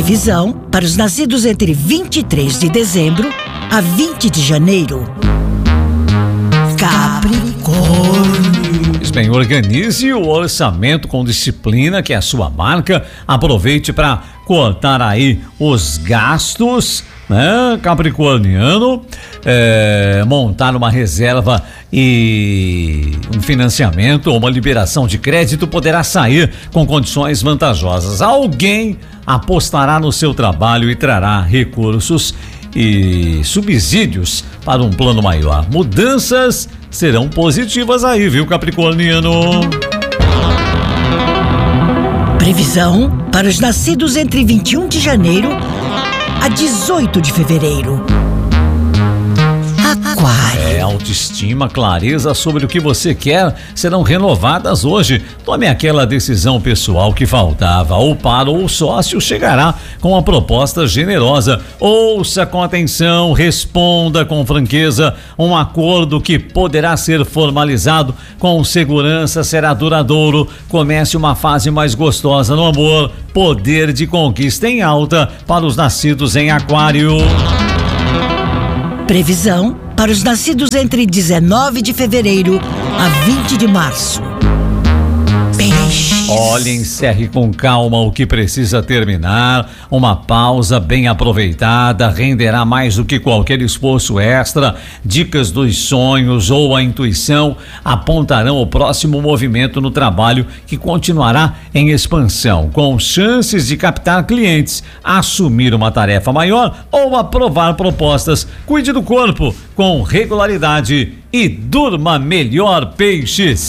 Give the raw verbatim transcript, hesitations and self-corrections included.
Previsão para os nascidos entre vinte e três de dezembro a vinte de janeiro. Capricórnio. Pois bem, organize o orçamento com disciplina, que é a sua marca. Aproveite para cortar aí os gastos, né, capricorniano, é, montar uma reserva e um financiamento ou uma liberação de crédito poderá sair com condições vantajosas. Alguém apostará no seu trabalho e trará recursos e subsídios para um plano maior. Mudanças serão positivas aí, viu, capricorniano? Previsão para os nascidos entre vinte e um de janeiro a dezoito de fevereiro. Aquário. É, autoestima, clareza sobre o que você quer serão renovadas hoje. Tome aquela decisão pessoal que faltava. O par ou o sócio chegará com uma proposta generosa. Ouça com atenção, responda com franqueza. Um acordo que poderá ser formalizado com segurança será duradouro. Comece uma fase mais gostosa no amor. Poder de conquista em alta para os nascidos em Aquário. Previsão para os nascidos entre dezenove de fevereiro a vinte de março. Peixes. Olhe, encerre com calma o que precisa terminar. Uma pausa bem aproveitada renderá mais do que qualquer esforço extra. Dicas dos sonhos ou a intuição apontarão o próximo movimento no trabalho, que continuará em expansão, com chances de captar clientes, assumir uma tarefa maior ou aprovar propostas. Cuide do corpo com regularidade e durma melhor, peixes.